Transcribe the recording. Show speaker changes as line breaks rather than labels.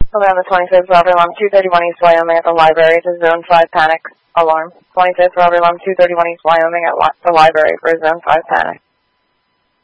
on the 25th, Robert Alarm 231 East Wyoming at the library to Zone 5 Panic Alarm. 25th, Robert Alarm 231 East Wyoming at the library for Zone 5 Panic.